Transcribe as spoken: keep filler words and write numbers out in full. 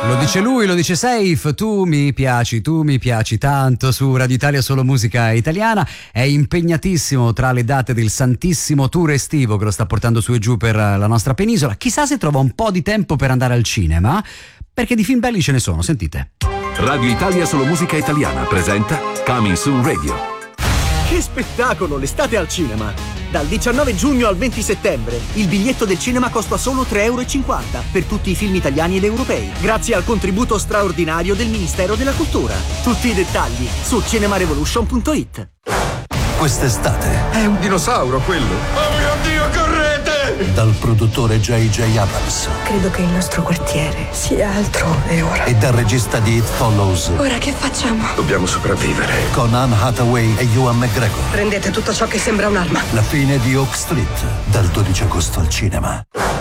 Lo dice lui, lo dice Safe, tu mi piaci, tu mi piaci tanto su Radio Italia Solo Musica Italiana. È impegnatissimo tra le date del Santissimo Tour estivo che lo sta portando su e giù per la nostra penisola. Chissà se trova un po' di tempo per andare al cinema, perché di film belli ce ne sono, sentite. Radio Italia Solo Musica Italiana presenta Coming Soon Radio. Che spettacolo, l'estate al cinema! Dal diciannove giugno al venti settembre il biglietto del cinema costa solo tre euro e cinquanta per tutti i film italiani ed europei, grazie al contributo straordinario del Ministero della Cultura. Tutti i dettagli su cinemarevolution punto it. Quest'estate è un dinosauro quello. Oh mio Dio, correte! Dal produttore J J Abrams. Credo che il nostro quartiere sia altrove ora. E dal regista di It Follows. Ora che facciamo? Dobbiamo sopravvivere. Con Anne Hathaway e Ewan McGregor. Prendete tutto ciò che sembra un'arma. La fine di Oak Street, dal dodici agosto al cinema.